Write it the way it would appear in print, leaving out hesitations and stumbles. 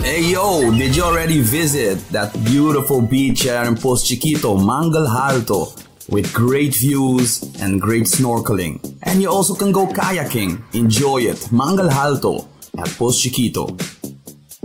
Hey yo, did you already visit that beautiful beach here in Post Chiquito, Mangal Alto, with great views and great snorkeling? And you also can go kayaking. Enjoy it, Mangal Alto at Post Chiquito.